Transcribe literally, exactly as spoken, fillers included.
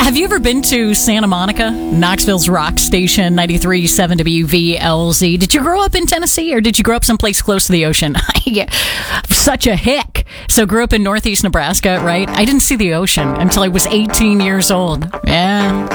Have you ever been to Santa Monica, Knoxville's rock station, ninety-three point seven W V L Z? Did you grow up in Tennessee, or did you grow up someplace close to the ocean? Yeah, such a hick. So grew up in northeast Nebraska, right? I didn't see the ocean until I was eighteen years old. Yeah,